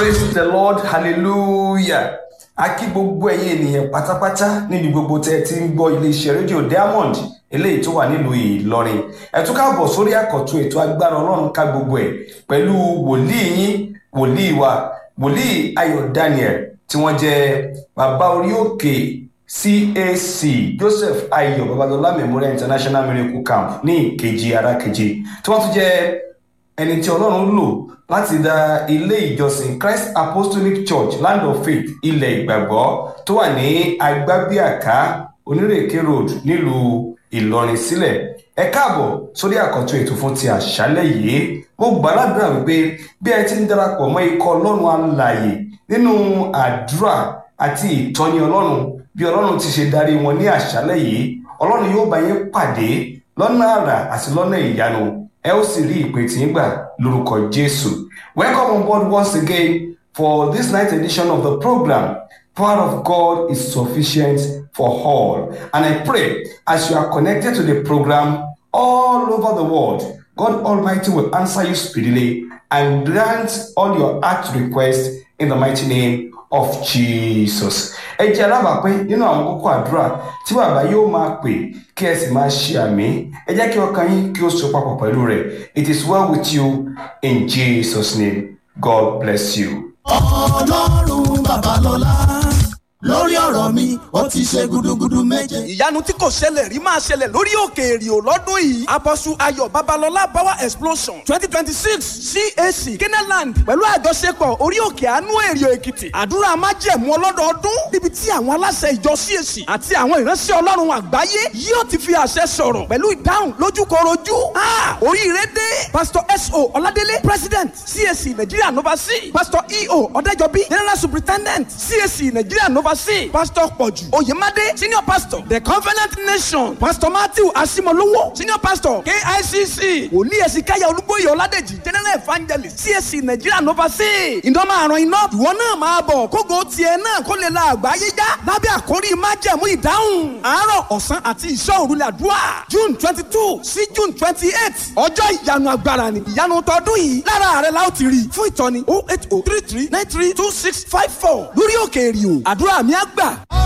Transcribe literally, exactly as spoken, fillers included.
Praise the Lord, hallelujah. Akí gbogbo ẹ̀yin ènìyàn pátápátá níbi gbogbo tẹ́ ti ń gbọ́ iléeṣẹ́ rédíò Diamond eléyìí tó wà nílùú Ìlọrin. Ẹ tún káàbọ̀ sórí àkọ́tún ètò agbára Ọlọ́run ká gbogbo ẹ̀ pẹ̀lú wòlíì yín, wòlíì wa, wòlíì Ayọ̀ Daniel tí wọ́n jẹ́ bàbá orí òkè C A C Joseph Ayọ̀ Babalọlá Memorial International Miracle Camp ní Ìkejì Arákejì tí wọ́n tún jẹ́ ẹni tí Ọlọ́run lò láti dá ilé ìjọsìn Christ Apostolic Church Land of Faith ilẹ̀ ìgbàgbọ́ tó wà ní Agbábíàká Onírèké Road nílùú Ìlọrin sílẹ̀. Ẹ káàbọ̀ sórí àkọ́tún ètò fún ti àṣálẹ́ yìí. Mo gbàládùra wípé bí ẹ ti ń darapọ̀ mọ́ ikọ̀ Ọlọ́run alààyè nínú àdúrà àti ìtọ́ni Ọlọ́run bí Ọlọ́run ti ṣe darí wọn ní àṣálẹ́ yìí, Ọlọ́run yóò bá yín pàdé lọ́nà àrà àti lọ́nà ìyanu. Ẹ ó sì rí ìpè tí ń gbà lórúkọ Jésù. Welcome on board once again for this night edition of the program. Power of God is sufficient for all. And I pray as you are connected to the program all over the world, God Almighty will answer you speedily and grant all your heart requests in the mighty name of Jesus. Ẹ jẹ́ alábàápín nínú àwọn kókó àdúrà tí bàbá yóò máa pè kí ẹ sì máa ṣe àmì. Ẹ jẹ́ kí ọkàn yín kí ó so papọ̀ pẹ̀lú rẹ̀. It is well with you in Jesus' name. God bless you. Ọlọ́run Babalọlá lórí ọ̀rọ̀ mi ó ti ṣe gudugudu méje. ìyanu tí kò ṣẹlẹ̀ rí máa ṣẹlẹ̀ lórí òkè èrìò lọ́dún yìí. Apostle Ayọ̀ Babalọlá Power Explosion twenty twenty six C A C Kenaland pẹ̀lú àjọṣepọ̀ orí òkè àánú èrìò Èkìtì. àdúrà májẹ̀mú ọlọ́dọọdún níbi tí àwọn aláṣẹ ìjọ C A C àti àwọn ìránṣẹ́ Ọlọ́run àgbáyé yóò ti fi àṣẹ sọ̀rọ̀ pẹ̀lú ìdáhùn lójúkorojú. oríire dé. Pastor S O Ọládélé President C A C Nigeria Nova C. Pastor E O Ọ̀dẹ́jọbí General Superintendent C A C Nigeria Nova C. Pastor Pọ̀jù Oyèmádé Senior Pastor The Covenant Nation. Pastor Matthew Asimolowo Senior Pastor K I C C. Wòlíì Ẹ̀sìnkáyà Olúbóyè Ọládèjì General Evangelist C A C Nigeria Nova C. Iná máa ràn iná. Ìwọ náà máa bọ̀ kógo tiẹ̀ náà kó lè la àgbáyé já. Lábẹ́ àkórí májẹ̀mú ìdáhùn. Àárọ̀ ọ̀sán àti ìṣọ́ òru làdúrà. June twenty two sí June twenty eight. Ọjọ́ ìyanu agbára ni. Ìyanu tọdún yìí. Lára rẹ̀ la ó ti rí. Fún ìtọ́ni oh eight oh three three nine three two six five four. Lórí òkè èrìò. Àdúrà mi á gbà.